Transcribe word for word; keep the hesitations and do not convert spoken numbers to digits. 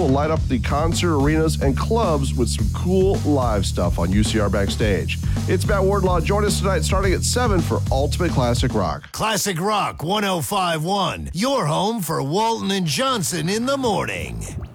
will light up the concert arenas and clubs with some cool live stuff on U C R Backstage. It's Matt Wardlaw. Join us tonight starting at seven for Ultimate Classic Rock. Classic Rock one oh five point one, your home for Walton and Johnson in the morning.